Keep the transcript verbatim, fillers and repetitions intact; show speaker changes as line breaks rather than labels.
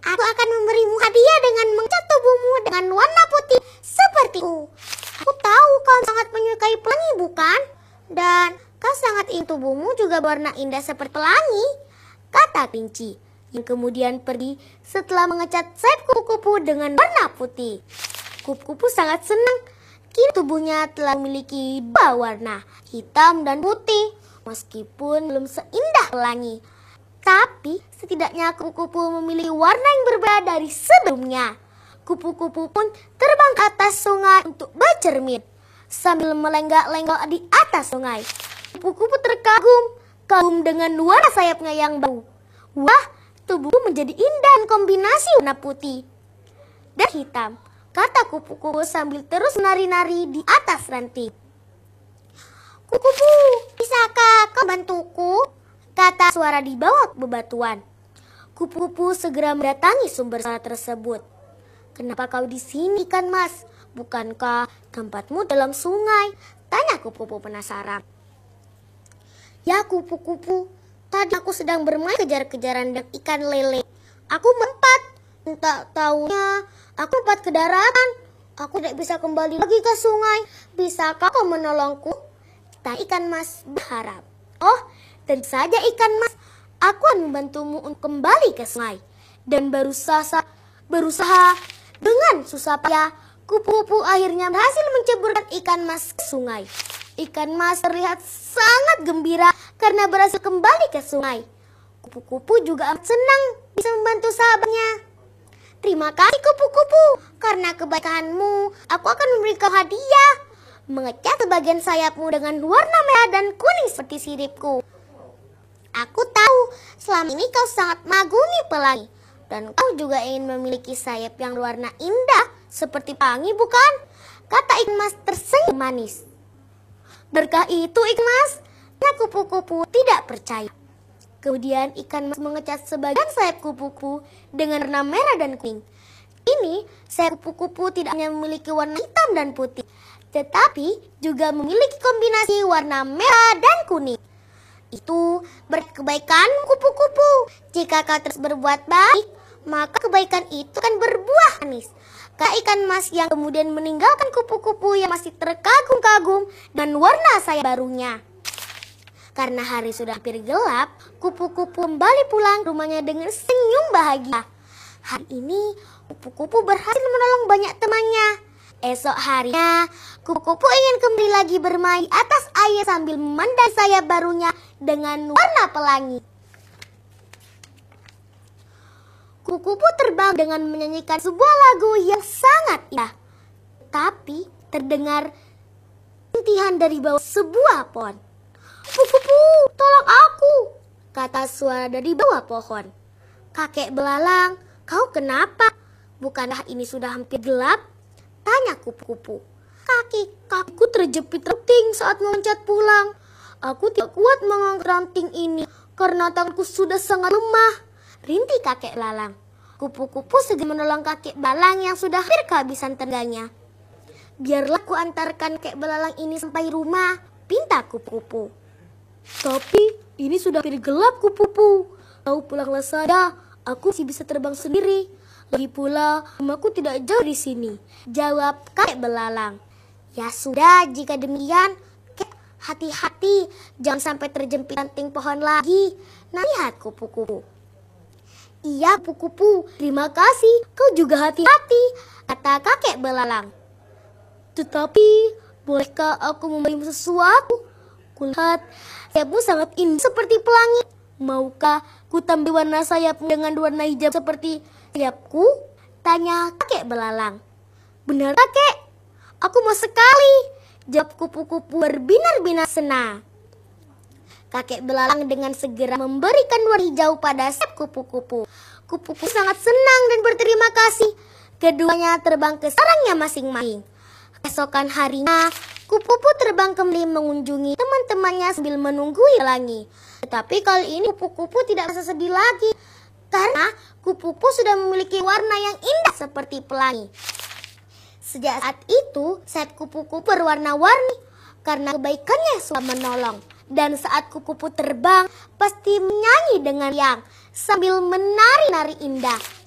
Aku akan memberimu hadiah dengan mengecat tubuhmu dengan warna putih sepertiku. Aku tahu kau sangat menyukai pelangi, bukan? Dan kau sangat ingin tubuhmu juga berwarna indah seperti pelangi, kata kelinci, yang kemudian pergi setelah mengecat sayap kupu-kupu dengan warna putih. Kupu-kupu sangat senang. Kini tubuhnya telah memiliki dua warna, hitam dan putih. Meskipun belum seindah pelangi, tapi setidaknya kupu-kupu memiliki warna yang berbeda dari sebelumnya. Kupu-kupu pun terbang ke atas sungai untuk bercermin. Sambil melenggak-lenggok di atas sungai, kupu-kupu terkagum, kagum dengan warna sayapnya yang baru. Wah, tubuhku menjadi indah dengan kombinasi warna putih dan hitam, kata kupu-kupu sambil terus menari-nari di atas ranting. Kupu-kupu, bisakah kau bantuku? Kata suara di bawah bebatuan. Kupu-kupu segera mendatangi sumber suara tersebut. Kenapa kau di sini, ikan mas? Bukankah tempatmu dalam sungai? Tanya kupu-kupu penasaran. Ya kupu-kupu, tadi aku sedang bermain kejar-kejaran dengan ikan lele. Aku melompat, entah taunya aku lompat ke daratan. Aku tidak bisa kembali lagi ke sungai. Bisakah kau menolongku? Kita ikan mas berharap. Oh, tentu saja ikan mas. Aku akan membantumu untuk kembali ke sungai. Dan berusaha, berusaha dengan susah payah, kupu-kupu akhirnya berhasil menceburkan ikan mas ke sungai. Ikan mas terlihat sangat gembira karena berhasil kembali ke sungai. Kupu-kupu juga amat senang bisa membantu sahabatnya. Terima kasih kupu-kupu, karena kebaikanmu aku akan memberikan hadiah. Mengecat sebagian sayapmu dengan warna merah dan kuning seperti siripku. Aku tahu selama ini kau sangat mengagumi pelangi. Dan kau juga ingin memiliki sayap yang berwarna indah seperti pelangi, bukan? Kata ikan mas tersenyum manis. Berkah itu ikan mas, ya kupu-kupu tidak percaya. Kemudian ikan mas mengecat sebagian sayap kupu-kupu dengan warna merah dan kuning. Ini sayap kupu-kupu tidak hanya memiliki warna hitam dan putih, tetapi juga memiliki kombinasi warna merah dan kuning. Itu berkebaikan kupu-kupu. Jika kau terus berbuat baik, maka kebaikan itu akan berbuah manis. Kak ikan mas yang kemudian meninggalkan kupu-kupu yang masih terkagum-kagum dan warna sayap barunya. Karena hari sudah hampir gelap, kupu-kupu kembali pulang ke rumahnya dengan senyum bahagia. Hari ini kupu-kupu berhasil menolong banyak temannya. Esok harinya, kupu-kupu ingin kembali lagi bermain di atas air sambil memandang sayap barunya dengan warna pelangi. Kupu-kupu terbang dengan menyanyikan sebuah lagu yang sangat indah. Tapi terdengar rintihan dari bawah sebuah pohon. Kupu-kupu, tolong aku, kata suara dari bawah pohon. Kakek belalang, kau kenapa? Bukankah ini sudah hampir gelap? Tanya kupu-kupu. Kaki kakiku terjepit ranting saat meloncat pulang. Aku tidak kuat mengangkat ranting ini karena tanganku sudah sangat lemah, rintih kakek belalang. Kupu-kupu segera menolong kakek belalang yang sudah hampir kehabisan tenaganya. Biarlah ku antarkan kakek belalang ini sampai rumah, pinta kupu-kupu. Tapi ini sudah hampir gelap kupu-kupu. Kau pulanglah saja, aku masih bisa terbang sendiri. Lagi pula rumahku tidak jauh di sini, jawab kakek belalang. Ya sudah, jika demikian, hati-hati, jangan sampai terjepit ranting pohon lagi. Nah, lihat kupu-kupu. Iya kupu-kupu, terima kasih, kau juga hati-hati, kata kakek belalang. Tetapi, bolehkah aku memberimu sesuatu? Kulihat sayapmu sangat indah seperti pelangi. Maukah ku tambah warna sayapmu dengan warna hijau seperti sayapku? Tanya kakek belalang. Benar kakek? Aku mau sekali, jawab kupu-kupu berbinar-binar senang. Kakek belalang dengan segera memberikan warna hijau pada sayap kupu-kupu. Kupu-kupu sangat senang dan berterima kasih. Keduanya terbang ke sarangnya masing-masing. Keesokan harinya, kupu-kupu terbang kembali mengunjungi teman-temannya sambil menunggu pelangi. Tetapi kali ini kupu-kupu tidak merasa sedih lagi, karena kupu-kupu sudah memiliki warna yang indah seperti pelangi. Sejak saat itu, sayap kupu-kupu berwarna-warni karena kebaikannya sudah menolong. Dan saat kupu-kupu terbang, pasti menyanyi dengan riang sambil menari-nari indah.